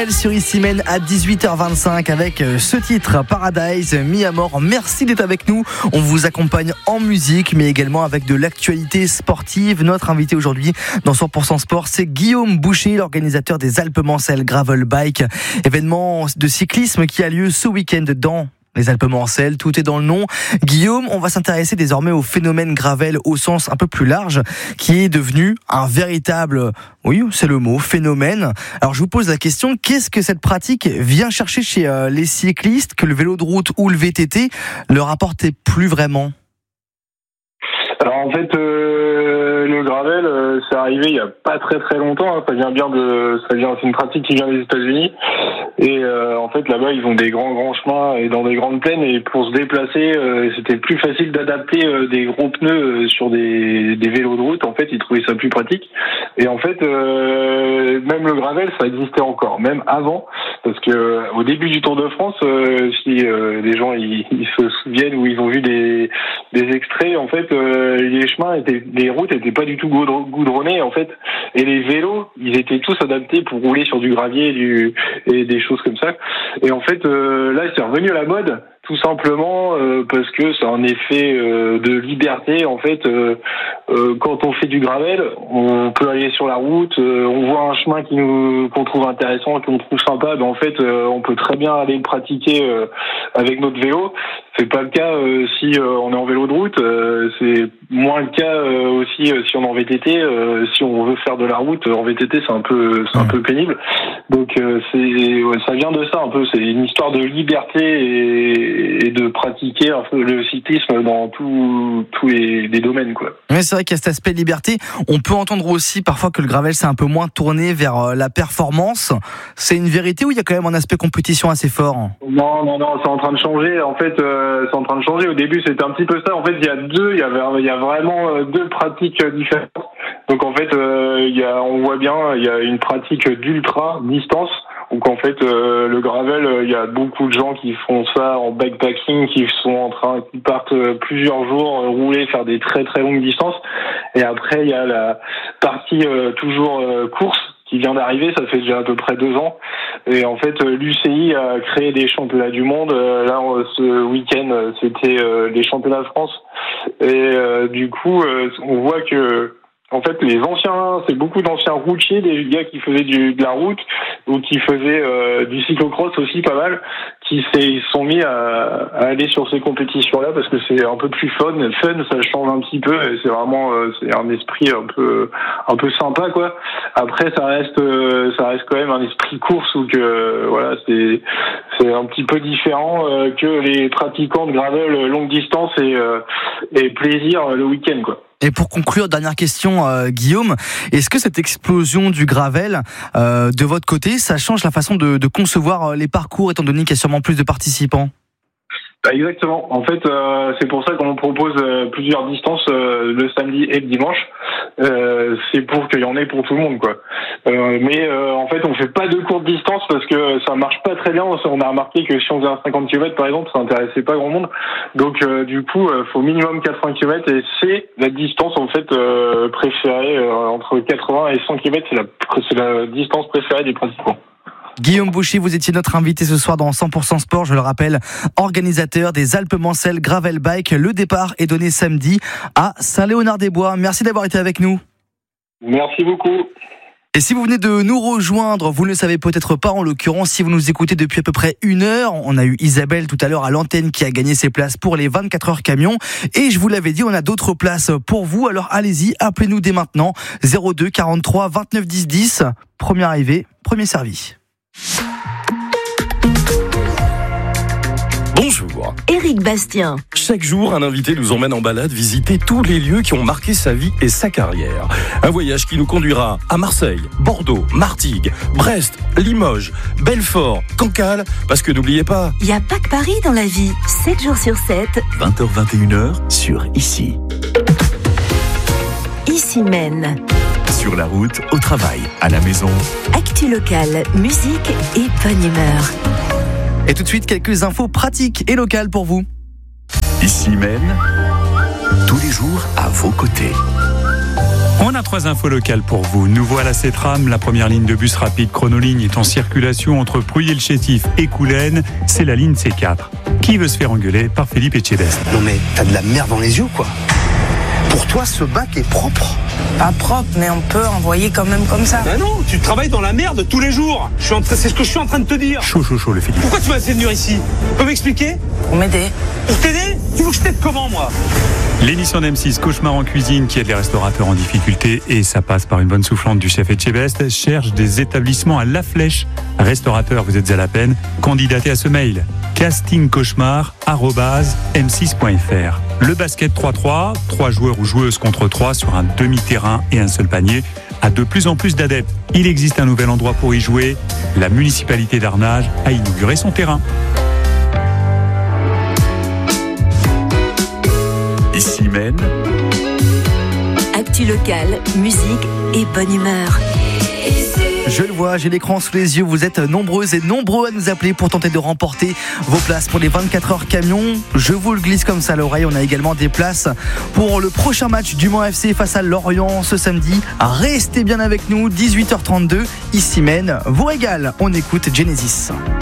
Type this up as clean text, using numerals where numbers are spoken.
Sur Ici-Mène à 18h25 avec ce titre Paradise, Mi Amor. Merci d'être avec nous. On vous accompagne en musique mais également avec de l'actualité sportive. Notre invité aujourd'hui dans 100% Sport, c'est Guillaume Boucher, l'organisateur des Alpes-Mancelles Gravel Bike, événement de cyclisme qui a lieu ce week-end dans les Alpes-Mancelles, tout est dans le nom. Guillaume, on va s'intéresser désormais au phénomène gravel au sens un peu plus large, qui est devenu un véritable, oui, c'est le mot, phénomène. Alors je vous pose la question, qu'est-ce que cette pratique vient chercher chez les cyclistes que le vélo de route ou le VTT leur apportait plus vraiment ? Alors en fait, le gravel, c'est arrivé il y a pas très très longtemps. Hein. C'est une pratique qui vient des États-Unis. Et en fait, là-bas, ils ont des grands chemins et dans des grandes plaines. Et pour se déplacer, c'était plus facile d'adapter des gros pneus sur des vélos de route. En fait, ils trouvaient ça plus pratique. Et en fait, même le gravel, ça existait encore, même avant, parce que au début du Tour de France, si les gens ils se souviennent ou ils ont vu des extraits, en fait. Les routes étaient pas du tout goudronnées en fait, et les vélos, ils étaient tous adaptés pour rouler sur du gravier et des choses comme ça. Et en fait, là, c'est revenu à la mode. Tout simplement parce que c'est un effet de liberté. En fait, quand on fait du gravel, on peut aller sur la route, on voit un chemin qu'on trouve intéressant, qu'on trouve sympa. Ben en fait, on peut très bien aller le pratiquer avec notre vélo. C'est pas le cas si on est en vélo de route. C'est moins le cas aussi si on est en VTT. Si on veut faire de la route en VTT, c'est un peu pénible. Donc ça vient de ça un peu. C'est une histoire de liberté et de pratiquer un peu le cyclisme dans tous les domaines, quoi. Oui, c'est vrai qu'il y a cet aspect liberté. On peut entendre aussi parfois que le gravel c'est un peu moins tourné vers la performance. C'est une vérité ou il y a quand même un aspect compétition assez fort ? Non, c'est en train de changer. En fait, c'est en train de changer. Au début, c'était un petit peu ça. En fait, il y a vraiment deux pratiques différentes. Donc en fait, on voit bien, il y a une pratique d'ultra distance. Donc en fait, le gravel, il y a beaucoup de gens qui font ça en bikepacking, qui partent plusieurs jours rouler, faire des très très longues distances. Et après, il y a la partie toujours course qui vient d'arriver. Ça fait déjà à peu près 2 ans. Et en fait, l'UCI a créé des championnats du monde. Là, ce week-end, c'était les championnats de France. Et du coup, on voit que en fait, c'est beaucoup d'anciens routiers, des gars qui faisaient de la route ou qui faisaient du cyclocross aussi pas mal, qui se sont mis à aller sur ces compétitions-là parce que c'est un peu plus fun, ça change un petit peu et c'est vraiment c'est un esprit un peu sympa quoi. Après ça reste quand même un esprit course où que voilà c'est un petit peu différent que les pratiquants de gravel longue distance et plaisir le week-end quoi. Et pour conclure, dernière question, Guillaume, est-ce que cette explosion du gravel, de votre côté, ça change la façon de concevoir les parcours, étant donné qu'il y a sûrement plus de participants ? Exactement. En fait, c'est pour ça qu'on propose plusieurs distances le samedi et le dimanche. C'est pour qu'il y en ait pour tout le monde, quoi. Mais en fait, on fait pas de courte distance parce que ça marche pas très bien. On a remarqué que si on faisait un 50 km, par exemple, ça intéressait pas grand monde. Donc, du coup, faut minimum 80 km et c'est la distance, en fait, préférée entre 80 et 100 km. C'est la distance préférée des pratiquants. Guillaume Boucher, vous étiez notre invité ce soir dans 100% Sport, je le rappelle, organisateur des Alpes-Mancelles Gravel Bike. Le départ est donné samedi à Saint-Léonard-des-Bois. Merci d'avoir été avec nous. Merci beaucoup. Et si vous venez de nous rejoindre, vous ne le savez peut-être pas, en l'occurrence, si vous nous écoutez depuis à peu près 1 heure, on a eu Isabelle tout à l'heure à l'antenne qui a gagné ses places pour les 24 heures camions. Et je vous l'avais dit, on a d'autres places pour vous. Alors allez-y, appelez-nous dès maintenant. 02 43 29 10 10. Premier arrivé, premier servi. Bonjour. Éric Bastien. Chaque jour, un invité nous emmène en balade visiter tous les lieux qui ont marqué sa vie et sa carrière. Un voyage qui nous conduira à Marseille, Bordeaux, Martigues, Brest, Limoges, Belfort, Cancale, parce que n'oubliez pas... Il n'y a pas que Paris dans la vie. 7 jours sur 7. 20h-21h sur Ici. Ici-Mène. Sur la route, au travail, à la maison. Actu locale, musique et bonne humeur. Et tout de suite, quelques infos pratiques et locales pour vous. Ici-Mène, tous les jours à vos côtés. On a 3 infos locales pour vous. Nouveau à la Cétram, la première ligne de bus rapide Chronoligne est en circulation entre Pruyé-le-Chétif et Coulennes. C'est la ligne C4. Qui veut se faire engueuler par Philippe Etchebest? Non mais t'as de la merde dans les yeux quoi. Pour toi ce bac est propre? Pas propre, mais on peut envoyer quand même comme ça. Ben non, tu travailles dans la merde tous les jours. C'est ce que je suis en train de te dire. Chaud le Philippe. Pourquoi tu m'as fait venir ici? Tu peux m'expliquer? Pour m'aider. Pour t'aider? Tu veux que je t'aide comment moi? L'émission d'M6 Cauchemar en cuisine qui aide les restaurateurs en difficulté, et ça passe par une bonne soufflante du chef Etchebest, cherche des établissements à la flèche. Restaurateurs, vous êtes à la peine, candidatez à ce mail castingcauchemar@m6.fr. Le basket 3-3, 3 joueurs ou joueuses contre 3 sur un demi-terrain et un seul panier, a de plus en plus d'adeptes. Il existe un nouvel endroit pour y jouer. La municipalité d'Arnage a inauguré son terrain. Ici mène. Actu locale, musique et bonne humeur. Je le vois, j'ai l'écran sous les yeux. Vous êtes nombreuses et nombreux à nous appeler pour tenter de remporter vos places pour les 24 heures camion. Je vous le glisse comme ça à l'oreille. On a également des places pour le prochain match du Mans FC face à Lorient ce samedi. Restez bien avec nous, 18h32. Ici mène vous régale. On écoute Genesis.